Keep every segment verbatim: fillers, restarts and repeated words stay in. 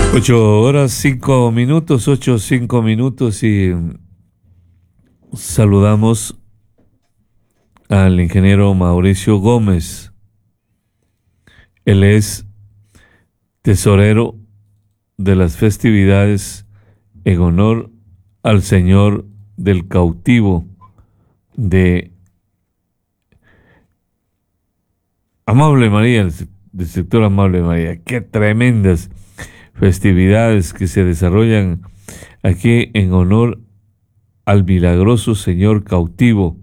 Ocho horas, cinco minutos, ocho, cinco minutos y saludamos al ingeniero Mauricio Gómez. Él es tesorero de las festividades en honor al Señor del Cautivo de Amable María, del sector Amable María. Qué tremendas festividades que se desarrollan aquí en honor al milagroso Señor Cautivo.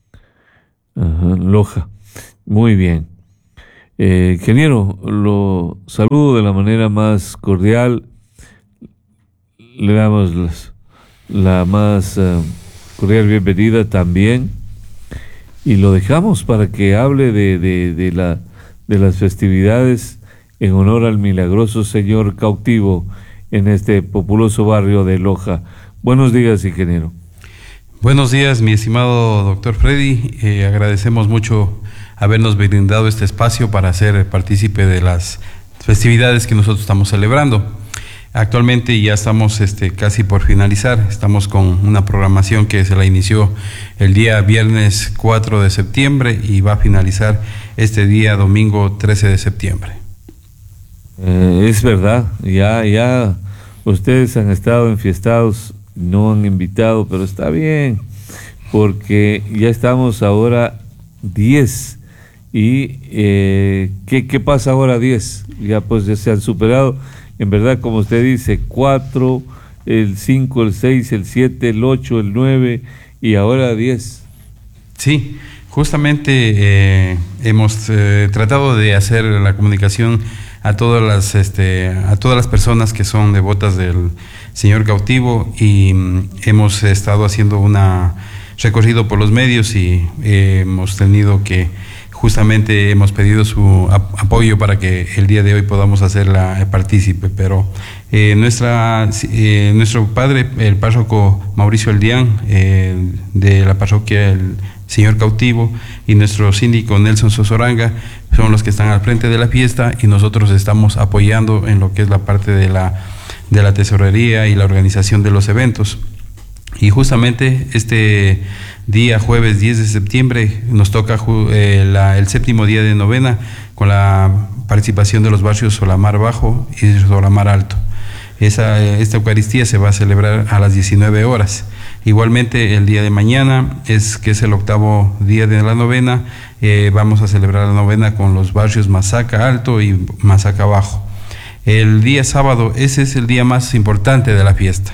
Ajá, Loja. Muy bien. Eh, ingeniero, lo saludo de la manera más cordial. Le damos las, la más uh, cordial bienvenida también. Y lo dejamos para que hable de, de, de, la, de las festividades en honor al milagroso Señor Cautivo en este populoso barrio de Loja. Buenos días, ingeniero. Buenos días, mi estimado doctor Freddy. Eh, agradecemos mucho habernos brindado este espacio para ser partícipe de las festividades que nosotros estamos celebrando. Actualmente ya estamos este, casi por finalizar. Estamos con una programación que se la inició el día viernes cuatro de septiembre y va a finalizar este día domingo trece de septiembre. Eh, es verdad, ya, ya ustedes han estado enfiestados, no han invitado, pero está bien, porque ya estamos ahora diez. ¿Y eh, ¿qué, qué pasa ahora diez? Ya pues ya se han superado, en verdad, como usted dice, cuatro, el cinco, el seis, el siete, el ocho, el nueve y ahora diez. Sí, justamente eh, hemos eh, tratado de hacer la comunicación a todas las este a todas las personas que son devotas del Señor Cautivo y mm, hemos estado haciendo una recorrido por los medios y eh, hemos tenido que justamente hemos pedido su ap apoyo para que el día de hoy podamos hacerla eh, partícipe, pero eh, nuestra eh, nuestro padre, el párroco Mauricio Eldián, eh, de la parroquia El Señor Cautivo, y nuestro síndico Nelson Sosoranga son los que están al frente de la fiesta y nosotros estamos apoyando en lo que es la parte de la, de la tesorería y la organización de los eventos. Y justamente este día jueves diez de septiembre nos toca eh, la, el séptimo día de novena con la participación de los barrios Solamar Bajo y Solamar Alto. Esa, esta Eucaristía se va a celebrar a las diecinueve horas. Igualmente el día de mañana, es que es el octavo día de la novena, eh, vamos a celebrar la novena con los barrios Mazaca Alto y Mazaca Bajo. El día sábado, ese es el día más importante de la fiesta.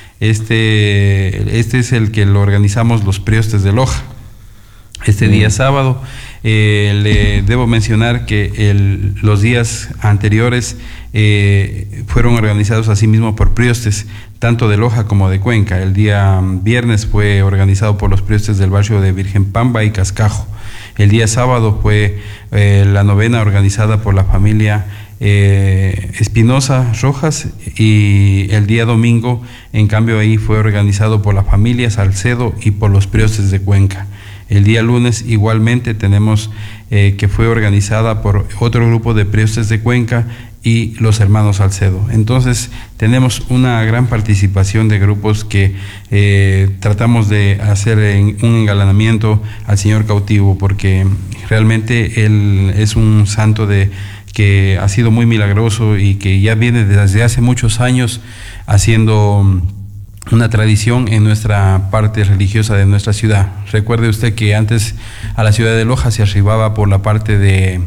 Este, este es el que lo organizamos los priostes de Loja. Este día sábado, eh, le debo mencionar que el, los días anteriores eh, fueron organizados asimismo por priostes, tanto de Loja como de Cuenca. El día viernes fue organizado por los priostes del barrio de Virgen Pamba y Cascajo. El día sábado fue eh, la novena organizada por la familia eh, Espinosa Rojas, y el día domingo, en cambio, ahí fue organizado por la familia Salcedo y por los priostes de Cuenca. El día lunes igualmente tenemos eh, que fue organizada por otro grupo de priostes de Cuenca y los hermanos Salcedo. Entonces tenemos una gran participación de grupos que eh, tratamos de hacer en un engalanamiento al Señor Cautivo, porque realmente Él es un santo de que ha sido muy milagroso y que ya viene desde hace muchos años haciendo una tradición en nuestra parte religiosa de nuestra ciudad. Recuerde usted que antes a la ciudad de Loja se arribaba por la parte de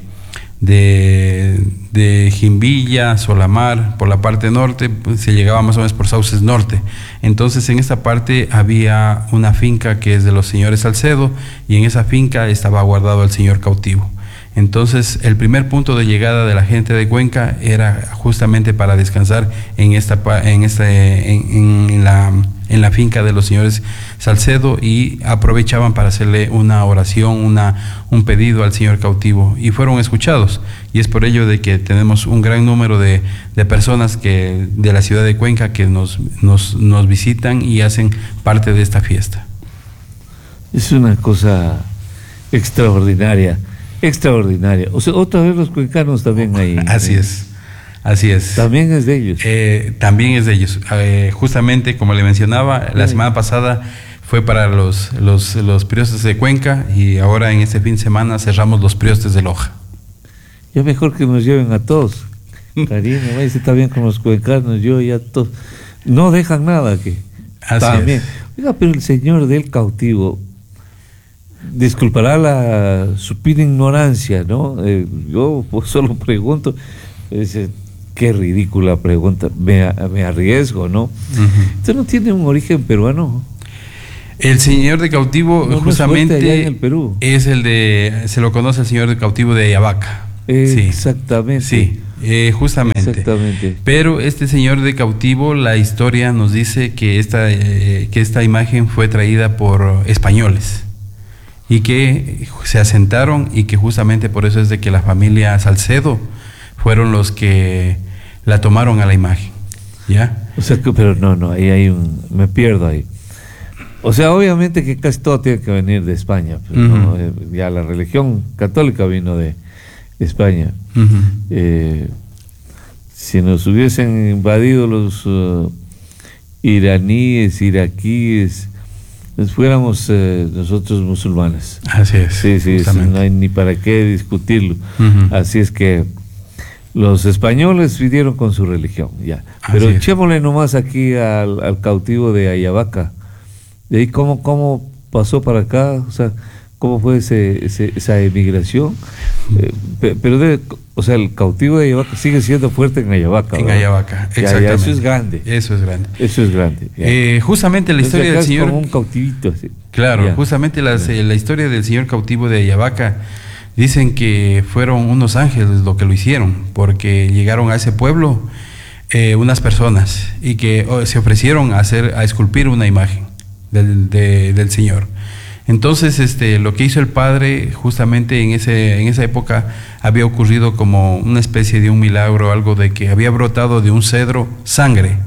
de, de Jimbilla, Solamar, por la parte norte, pues, se llegaba más o menos por Sauces Norte. Entonces en esta parte había una finca que es de los señores Salcedo, y en esa finca estaba guardado el Señor Cautivo. Entonces el primer punto de llegada de la gente de Cuenca era justamente para descansar en esta en este en, en la en la finca de los señores Salcedo, y aprovechaban para hacerle una oración, una un pedido al Señor Cautivo, y fueron escuchados. Y es por ello de que tenemos un gran número de, de personas que de la ciudad de Cuenca que nos, nos nos visitan y hacen parte de esta fiesta. Es una cosa extraordinaria. Extraordinaria. O sea, otra vez los cuencanos también ahí. Así es. Así es. También es de ellos. Eh, también es de ellos. Eh, justamente, como le mencionaba, la semana pasada fue para los, los, los priostes de Cuenca y ahora en este fin de semana cerramos los priostes de Loja. Ya mejor que nos lleven a todos. Karina, váyase también con los cuencanos, yo ya todos. No dejan nada aquí. Así también. es. Oiga, pero el señor del cautivo, disculpará la supina ignorancia, ¿no? Eh, yo pues, solo pregunto, dice, qué ridícula pregunta, me, me arriesgo, ¿no? Uh-huh. ¿Usted no tiene un origen peruano? El señor de cautivo, no, justamente, no es, allá en el Perú. Es el de, se lo conoce el señor de cautivo de Ayabaca. Eh, sí. Exactamente. Sí, eh, justamente. Exactamente. Pero este señor de cautivo, la historia nos dice que esta, eh, que esta imagen fue traída por españoles y que se asentaron y que justamente por eso es de que la familia Salcedo fueron los que la tomaron a la imagen, ¿ya? O sea, que, pero no, no, ahí hay un, me pierdo ahí. O sea, obviamente que casi todo tiene que venir de España, pero uh-huh. no, eh, ya la religión católica vino de España. Uh-huh. Eh, si nos hubiesen invadido los uh, iraníes, iraquíes, pues fuéramos eh, nosotros musulmanes. Así es. Sí, sí, sí, no hay ni para qué discutirlo. Uh-huh. Así es que los españoles vinieron con su religión, ya. Pero echémosle nomás aquí al, al cautivo de Ayabaca. De ahí cómo, cómo pasó para acá, o sea, cómo fue ese, ese, esa emigración. Eh, pero, de, o sea, el cautivo de Ayabaca sigue siendo fuerte en Ayabaca. En ¿verdad? Ayabaca, exactamente. Ya, ya, eso es grande. Eso es grande. Eso es grande. Eh, justamente la Entonces, historia del señor. Es como un cautivito. Así. Claro, ya. justamente la, la historia del señor cautivo de Ayabaca. Dicen que fueron unos ángeles lo que lo hicieron, porque llegaron a ese pueblo eh, unas personas y que oh, se ofrecieron a hacer, a esculpir una imagen del, de, del Señor. Entonces, este, lo que hizo el padre, justamente en ese, en esa época había ocurrido como una especie de un milagro, algo de que había brotado de un cedro sangre.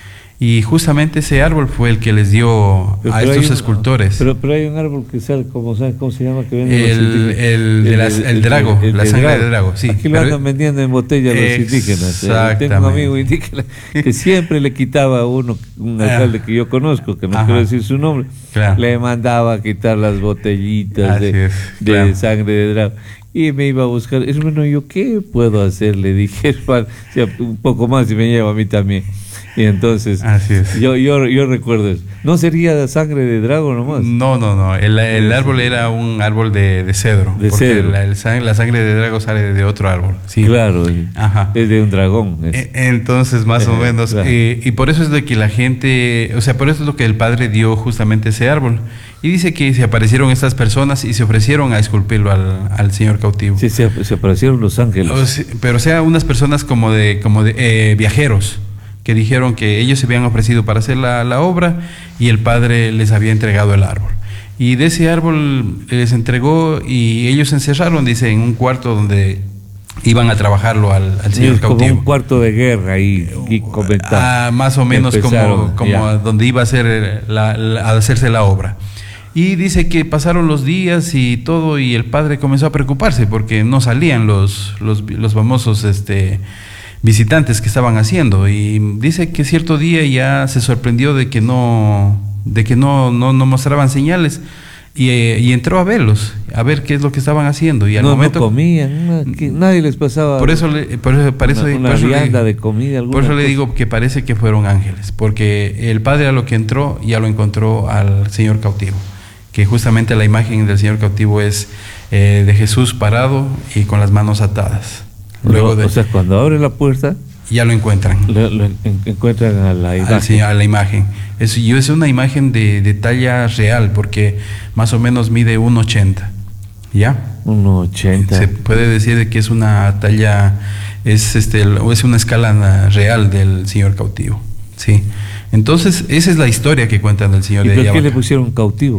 Y justamente ese árbol fue el que les dio pero, a pero estos un, escultores. Pero, pero hay un árbol que sale, como ¿sabes cómo se llama? Que vende el, el, el, de las, el, el drago, el, el, la sangre de drago, sí. Aquí lo andan vendiendo en botella los indígenas. Eh. Tengo un amigo indígena que siempre le quitaba a uno, un alcalde que yo conozco, que no Ajá. quiero decir su nombre, claro. le mandaba a quitar las botellitas de, es, de claro. sangre de drago. Y me iba a buscar, hermano, ¿yo qué puedo hacer? Le dije, hermano, o sea, un poco más y me lleva a mí también. Y entonces, Así es. yo, yo, yo recuerdo eso. ¿No sería sangre de drago nomás? No, no, no. El, el árbol era un árbol de, de cedro. De porque cedro. La, el, la sangre de drago sale de otro árbol. Sí. Claro. Ajá. Es de un dragón. Es. Entonces, más eh, o menos. Claro. Eh, y por eso es de que la gente, o sea, por eso es lo que el padre dio justamente ese árbol. Y dice que se aparecieron estas personas y se ofrecieron a esculpirlo al, al señor cautivo. Sí, se, se aparecieron los ángeles. O sea, pero o sea, unas personas como de, como de eh, viajeros, que dijeron que ellos se habían ofrecido para hacer la, la obra y el padre les había entregado el árbol. Y de ese árbol les entregó y ellos se encerraron, dice, en un cuarto donde iban a trabajarlo al, al señor sí, cautivo. Como un cuarto de guerra ahí, y ah, más o menos como, como donde iba a, hacer la, la, a hacerse la obra. Y dice que pasaron los días y todo y el padre comenzó a preocuparse porque no salían los, los, los famosos... este visitantes que estaban haciendo, y dice que cierto día ya se sorprendió de que no de que no no, no mostraban señales y, eh, y entró a verlos, a ver qué es lo que estaban haciendo y al no, momento no comían, no, que nadie les pasaba. Por eso le, por eso, por eso, una, una por eso vianda le, de comida, por eso cosa. le digo que parece que fueron ángeles, porque el padre a lo que entró ya lo encontró al señor cautivo, que justamente la imagen del señor cautivo es eh, de Jesús parado y con las manos atadas. Luego de, o sea, cuando abre la puerta ya lo encuentran lo, lo en, encuentran a la imagen, sí, a la imagen. Es, y es una imagen de, de talla real, porque más o menos mide uno ochenta, ¿ya? uno ochenta. Se puede decir de que es una talla, es este es una escala real del señor cautivo, sí. Entonces esa es la historia que cuentan del señor. ¿Y de por Ayabaca. qué le pusieron cautivo?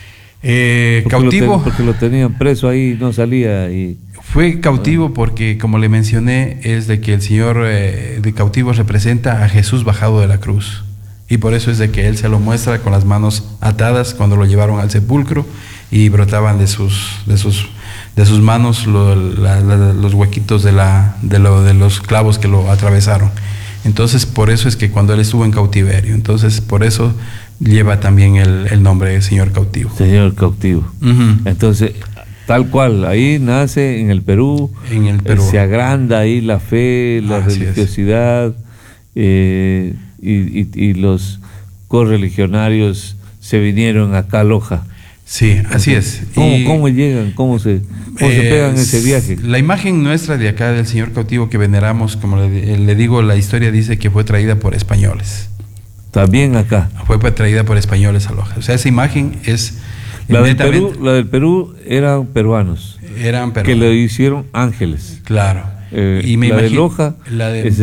Eh, porque cautivo lo ten, porque lo tenían preso ahí, no salía y fue cautivo porque, como le mencioné, es de que el señor eh, de cautivo representa a Jesús bajado de la cruz. Y por eso es de que él se lo muestra con las manos atadas cuando lo llevaron al sepulcro y brotaban de sus, de sus, de sus manos lo, la, la, los huequitos de, la, de, lo, de los clavos que lo atravesaron. Entonces, por eso es que cuando él estuvo en cautiverio, entonces por eso lleva también el, el nombre de Señor Cautivo. Señor Cautivo. Uh-huh. Entonces, tal cual, ahí nace en el Perú, en el Perú. Se agranda ahí la fe, la Así religiosidad, eh, y, y, y los correligionarios se vinieron acá a Loja. Sí, así es. ¿Cómo, y, ¿cómo llegan? ¿Cómo se, cómo eh, se pegan ese viaje? La imagen nuestra de acá del Señor Cautivo que veneramos, como le, le digo, la historia dice que fue traída por españoles. También acá. Fue traída por españoles a Loja. O sea, esa imagen es... La del Perú, la del Perú eran peruanos. Eran peruanos. Que le hicieron ángeles. Claro. Eh, y me la imagino, de Loja la de, es